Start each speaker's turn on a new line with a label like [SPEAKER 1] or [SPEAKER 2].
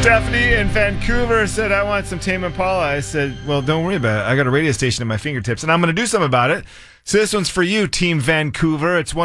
[SPEAKER 1] Stephanie in Vancouver said, I want some Tame Impala. I said, well, don't worry about it. I got a radio station at my fingertips, and I'm going to do something about it. So this one's for you, Team Vancouver. It's